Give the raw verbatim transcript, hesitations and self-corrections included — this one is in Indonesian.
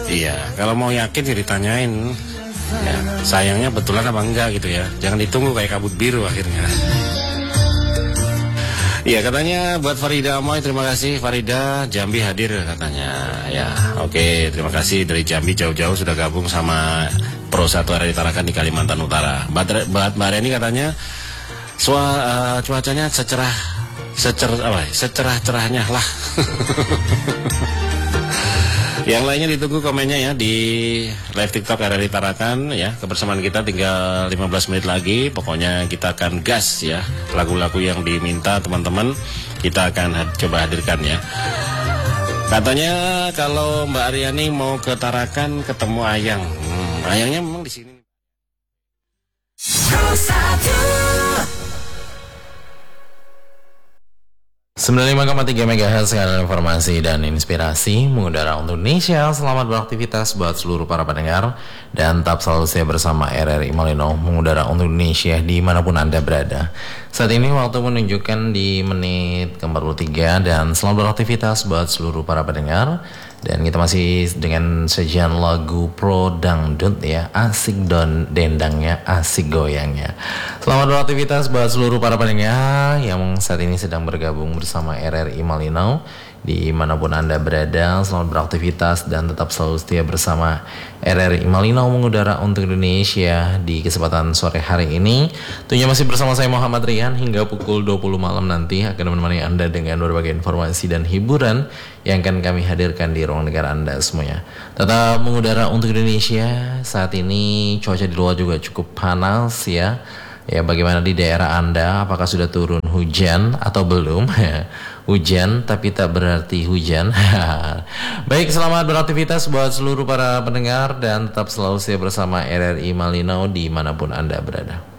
Iya, kalau mau yakin ya ditanyain. Ya, sayangnya betulan apa enggak gitu ya. Jangan ditunggu kayak kabut biru akhirnya. Iya, katanya buat Farida Amoy, terima kasih Farida, Jambi hadir katanya. Ya, oke, terima kasih dari Jambi jauh-jauh sudah gabung sama Pro satu R R I Tarakan di Kalimantan Utara. Mbak Mbak Reni katanya sua, uh, cuacanya secerah secerah apa? Secerah-cerahnya lah. Yang lainnya ditunggu komennya ya di live TikTok R R I Tarakan ya. Kebersamaan kita tinggal lima belas menit lagi. Pokoknya kita akan gas ya. Lagu-lagu yang diminta teman-teman kita akan ha- coba hadirkan ya. Katanya kalau Mbak Aryani mau ke Tarakan ketemu Ayang. Hmm, Ayangnya memang di sini. sembilan puluh lima koma tiga megahertz sekalian informasi dan inspirasi mengudara untuk Indonesia. Selamat beraktivitas buat seluruh para pendengar dan tetap selalu saya bersama R R I Malino mengudara untuk Indonesia dimanapun Anda berada. Saat ini waktu menunjukkan di menit ke empat puluh tiga dan selamat beraktivitas buat seluruh para pendengar. Dan kita masih dengan sajian lagu Pro Dangdut ya, asik don dendangnya, asik goyangnya. Selamat beraktivitas buat seluruh para pendengar yang saat ini sedang bergabung bersama R R I Malino dimanapun Anda berada. Selamat beraktivitas dan tetap selalu setia bersama R R I Malino mengudara untuk Indonesia di kesempatan sore hari ini. Tentunya masih bersama saya Muhammad Rian hingga pukul dua puluh malam nanti akan menemani Anda dengan berbagai informasi dan hiburan yang akan kami hadirkan di ruang negara Anda semuanya. Tetap mengudara untuk Indonesia. Saat ini cuaca di luar juga cukup panas ya. Ya, bagaimana di daerah Anda? Apakah sudah turun hujan atau belum? Hujan tapi tak berarti hujan. Baik, selamat beraktivitas buat seluruh para pendengar dan tetap selalu setia bersama R R I Malino dimanapun Anda berada.